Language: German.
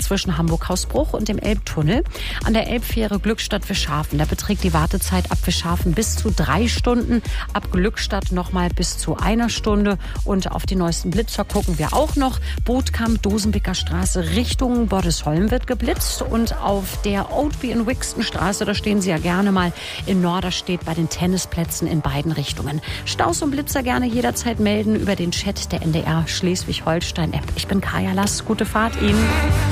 zwischen Hamburg-Hausbruch und dem Elbtunnel. An der Elbfähre Glückstadt-Wischhafen, da beträgt die Wartezeit ab Wischhafen bis zu 3 Stunden, ab Glückstadt nochmal bis zu 1 Stunde. Und auf die neuesten Blitzer gucken wir auch noch. Bootkamp, Dosenbicker Straße Richtung Bordesholm wird geblitzt. Und auf der Oatby in Wixton Straße, da stehen Sie ja gerne mal in Norderstedt bei den Tennisplätzen in beiden Richtungen. Staus und Blitzer gerne jederzeit melden über den Chat der NDR Schleswig-Holstein-App. Ich bin Kaya Lass. Gute Fahrt Ihnen.